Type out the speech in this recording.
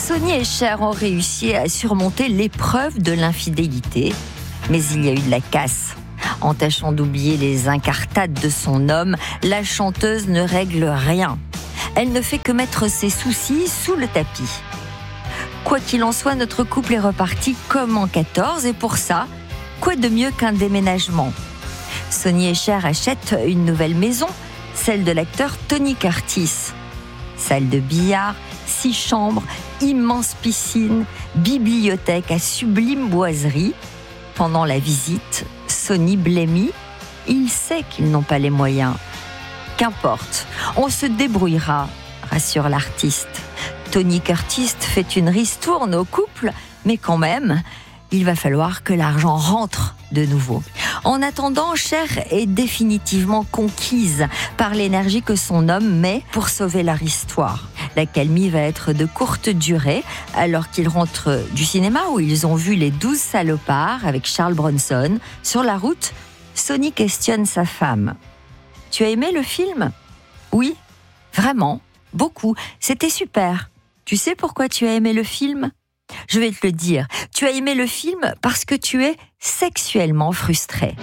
Sony et Cher ont réussi à surmonter l'épreuve de l'infidélité, mais il y a eu de la casse. En tâchant d'oublier les incartades de son homme, la chanteuse ne règle rien. Elle ne fait que mettre ses soucis sous le tapis. Quoi qu'il en soit, notre couple est reparti comme en 14 et pour ça, quoi de mieux qu'un déménagement ? Sony et Cher achètent une nouvelle maison, celle de l'acteur Tony Curtis. Salle de billard, 6 chambres, immense piscine, bibliothèque à sublime boiserie. Pendant la visite, Sony blêmit. Il sait qu'ils n'ont pas les moyens. Qu'importe, on se débrouillera, rassure l'artiste. Tony Curtis fait une ristourne au couple, mais quand même, il va falloir que l'argent rentre de nouveau. En attendant, Cher est définitivement conquise par l'énergie que son homme met pour sauver leur histoire. L'accalmie va être de courte durée, alors qu'ils rentrent du cinéma où ils ont vu Les 12 salopards avec Charles Bronson. Sur la route, Sony questionne sa femme. « Tu as aimé le film ?»« Oui, vraiment, beaucoup, c'était super. Tu sais pourquoi tu as aimé le film ? Je vais te le dire, tu as aimé le film parce que tu es sexuellement frustré. »